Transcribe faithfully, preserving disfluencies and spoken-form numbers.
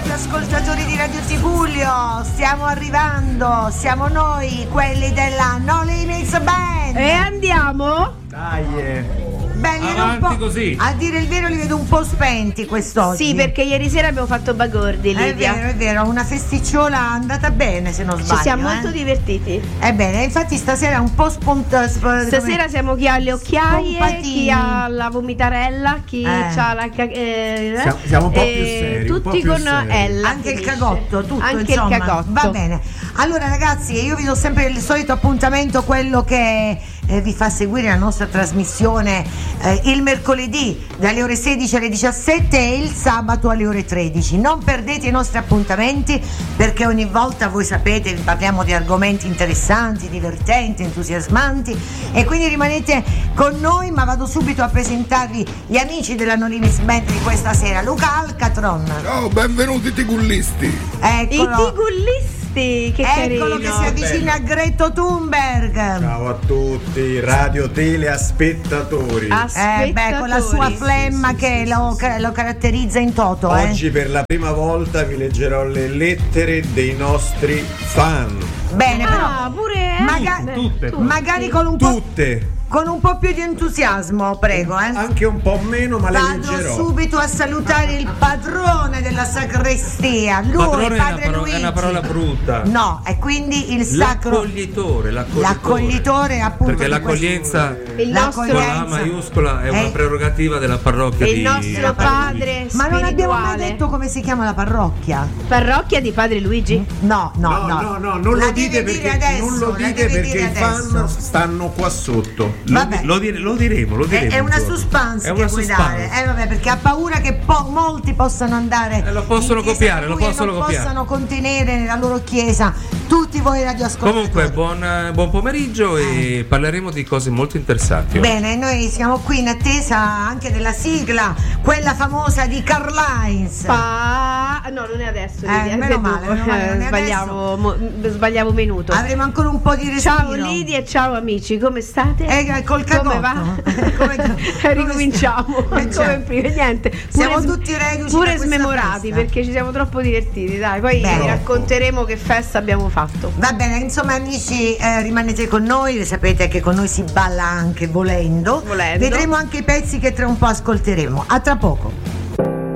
radioascoltatori di Radio Tibulio, stiamo arrivando, siamo noi, quelli della No Limits Band. E andiamo? Dai. Beh, li vedo un po', così. A dire il vero li vedo un po' spenti quest'oggi. Sì, perché ieri sera abbiamo fatto bagordi, Lidia. È vero, è vero, una festiciola andata bene, se non sbaglio. Ci siamo eh? molto divertiti. Ebbene, infatti stasera è un po' spontaneo. Stasera siamo chi ha le occhiaie, Spompatini. chi ha la vomitarella, chi Eh. ha la ca- eh, Siamo, siamo un po' eh, più seri. tutti un po' più con seri. Ella. Anche il finisce. cagotto, tutto Anche insomma. il cagotto. Va bene. Allora ragazzi, io vi do sempre il solito appuntamento, quello che eh, vi fa seguire la nostra trasmissione eh, il mercoledì dalle ore sedici alle diciassette e il sabato alle ore tredici. Non perdete i nostri appuntamenti, perché ogni volta, voi sapete, vi parliamo di argomenti interessanti, divertenti, entusiasmanti, e quindi rimanete con noi. Ma vado subito a presentarvi gli amici della No Limits Band di questa sera. Luca Alcatron. Ciao, benvenuti tigullisti. I Eccolo. tigullisti, che Eccolo carino. che si avvicina a Greto Thunberg. Ciao a tutti, radio telespettatori. Eh beh, con la sua flemma Sì, sì, che sì, lo, sì, sì. lo caratterizza in toto. Oggi eh. per la prima volta vi leggerò le lettere dei nostri fan. Bene, Ah, però pure eh? maga- Beh, tutte, tutti. magari con un po', Tutte. con un po' più di entusiasmo, prego. Eh. Anche un po' meno, ma le Vado leggerò. subito a salutare il padrone della sacrestia, lui, Padrone è una, padre paro- Luigi. è una parola brutta. No, è quindi il sacro L'accoglitore, l'accoglitore. l'accoglitore, appunto. Perché di l'accoglienza Il nostro, con la l'accoglienza. A maiuscola è una Eh. prerogativa della parrocchia il di nostro padre Ma non abbiamo mai spirituale. detto come si chiama la parrocchia? Parrocchia di padre Luigi? No, no, No, no, no, no, non La lo dite devi dire perché adesso, non lo la dite devi perché dire i fan adesso. stanno qua sotto. Lo, Vabbè. di- lo dire- lo diremo, lo È, diremo. è una un giorno. suspense È che una vuoi suspense. dare, eh vabbè, perché ha paura che po- molti possano andare. Eh, lo possono in chiesa copiare, lo lui e possono non copiare. possano contenere nella loro chiesa tutti voi radioascoltatori. Comunque, buon, eh, buon pomeriggio e parleremo di cose molto interessanti. oggi. Bene, noi siamo qui in attesa anche della sigla, quella famosa di Karl Heinz. Pa... No, non è adesso, Eh, Lidia, meno è male, dopo. meno male, non è Eh, sbagliavo, mo- sbagliavo minuto. Avremo ancora un po' di respiro. Ciao Lidia e ciao amici, come state? Eh, col cagotto. Come va? Come- come- Ricominciamo Eh, come certo. prima, niente. Siamo Pure- tutti reduci pure da questa smemorati festa. perché ci siamo troppo divertiti, dai. Poi Beh, vi racconteremo che festa abbiamo fatto. Va bene, insomma amici, eh, rimanete con noi, sapete che con noi si balla anche volendo. Volendo. Vedremo anche i pezzi che tra un po' ascolteremo. A tra poco.